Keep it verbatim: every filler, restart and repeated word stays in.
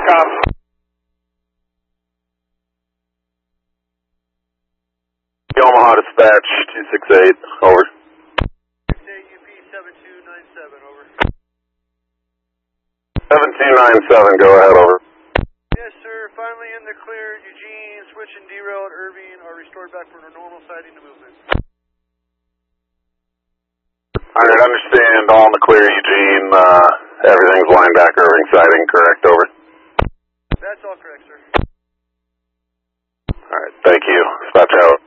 TACOM. Omaha Dispatch two six eight, over. six eight U P seven two nine seven, over. seven two nine seven, go ahead, over. Yes, sir. Finally in the clear. Eugene, switch and derailed. Irving are restored back for normal sighting to movement. Alright, understand, all in the clear, Eugene. Uh, everything's lined back, Irving sighting, correct, over. That's all correct, sir. Alright, thank you. Dispatch out.